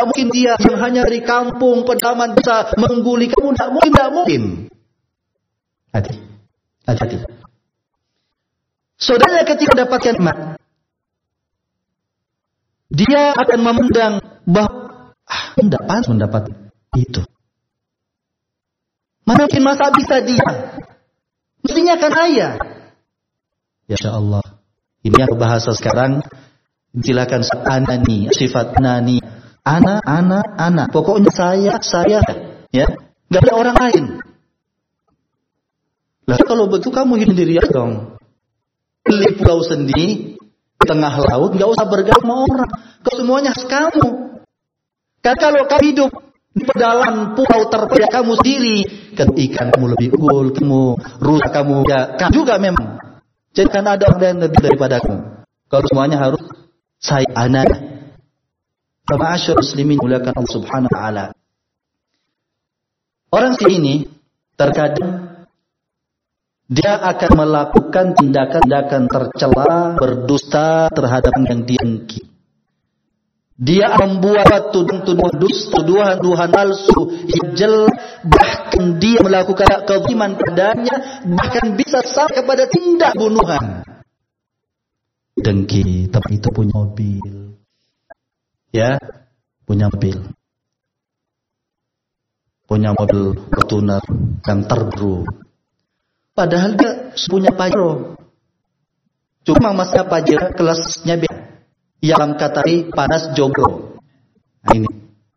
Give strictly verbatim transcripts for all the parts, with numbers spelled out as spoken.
Tidak mungkin dia yang hanya dari kampung pedalaman bisa mengguli kamu. Tidak mungkin, tidak mungkin. Hati, hati. Saudaranya ketika dapatkan nikmat, dia akan memandang bahwa ah, tidak pantas mendapat itu. Mana mungkin masa bisa dia? Mestinya kan ayah. Ya insya Allah. Ini yang bahasa sekarang. Silakan anani, sifat nani. Ana, ana, ana. Pokoknya saya, saya. Ya, nggak ada orang lain. Lah kalau begitu kamu hidup sendiri ya dong. Beli pulau sendiri di tengah laut, nggak usah bergaul sama orang. Kau semuanya harus kamu. Kan kalau kamu hidup di pedalam pulau terpecah kamu sendiri, kan ikan kamu lebih unggul, kamu rusak kamu ya kan juga memang. Jadi kan ada orang yang lebih daripada kamu. Kalau semuanya harus saya anak. Ma'asyar muslimin muliakan Allah Subhanahu wa taala. Orang sini terkadang dia akan melakukan tindakan-tindakan tercela, berdusta terhadap yang diengki. Dia membuat tuduhan-tuduhan dusta, tuduhan-tuduhan palsu, hijal, bahkan dia melakukan keziman padanya, bahkan bisa sampai kepada tindak bunuhan. Dengki, tapi itu punya mobil. Ya, punya mobil. Punya mobil Fortuner yang terbaru. Padahal dia punya Pajero. Cuma masnya Pajero kelasnya beda. Yang katai panas joglo. Nah ini.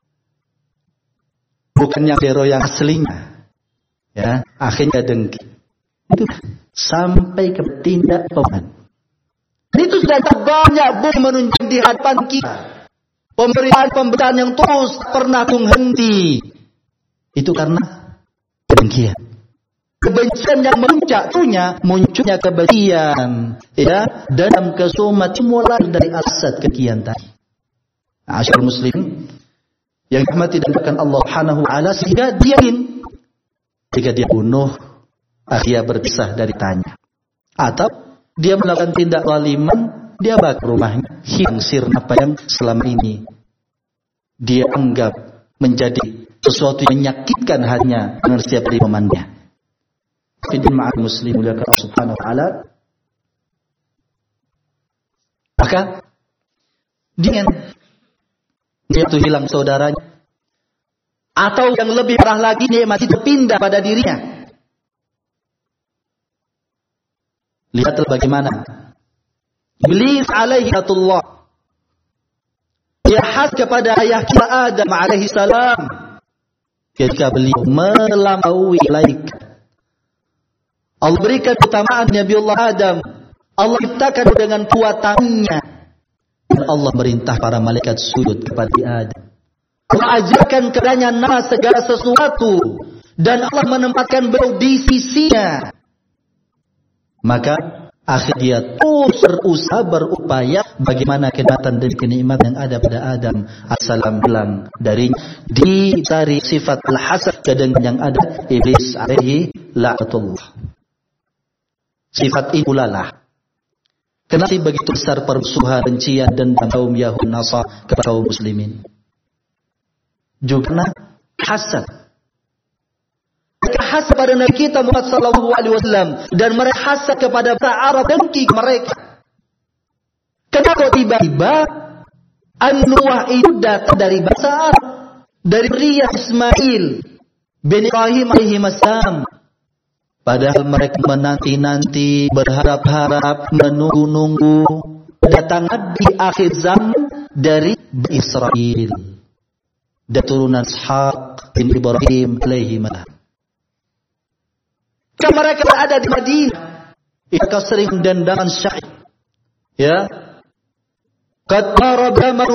Bukan yang Pajero yang aslinya. Ya, akhirnya dengki. Itu sampai ke tindak pemain. Itu sudah banyak bukti menunjukkan di hadapan kita. Pemberitaan-pemberitaan yang terus pernah menghenti. Itu karena kedengkian. Kebencian yang memuncak punya munculnya kebencian, ya, dalam kesumat mulai dari asad kekian tadi. Asyar muslim yang dirahmati dan dimuliakan Allah Subhanahu wa taala, sehingga dia ingin jika dia bunuh akhirnya berpisah dari tanya, atau dia melakukan tindak zaliman, dia bakar rumahnya, hilang sirna apa yang selama ini dia anggap menjadi sesuatu yang menyakitkan hanya dengan setiap dari temannya. Fidin ma'al muslim muliakan Allah Subhanahu wa taala. Maka dengan dia itu hilang saudaranya, atau yang lebih parah lagi nikmat itu pindah pada dirinya. Lihatlah bagaimana Iblis alaihi satullah yahas kepada ayah kita Adam alaihi salam ketika beliau melampaui malaikat. Allah berikan keutamaan Nabiullah Adam. Allah ciptakan dengan kuatannya. Dan Allah merintah para malaikat sujud kepada Adam. Allah ajarkan kepadanya nama segala sesuatu. Dan Allah menempatkan beliau di sisinya. Maka akhirnya dia terus berusaha berupaya bagaimana kenikmatan dan kenikmatan yang ada pada Adam assalam hilang dari dicari sifat al-hasad kedengkian yang ada Iblis alaihi la'natullah. Sifat itulah lah. Kenapa begitu besar permusuhan, bencian dan kaum Yahud Nasara kepada kaum muslimin? Juga hasad. Mereka hasad pada Nabi kita Muhammad sallallahu alaihi wasallam dan mereka hasad kepada bangsa Arab dengki mereka. Kenapa tiba-tiba An-Nuwah itu datang dari bangsa Arab, dari pria Ismail bin Ibrahim alaihi salam. Padahal mereka menanti-nanti, berharap-harap, menunggu-nunggu kedatangan di akhir zaman dari Israel dan turunan Ishaq bin Ibrahim alaihi salam. Jika mereka ada di Madinah, mereka sering dendangan syair. Ya. Qad qaraba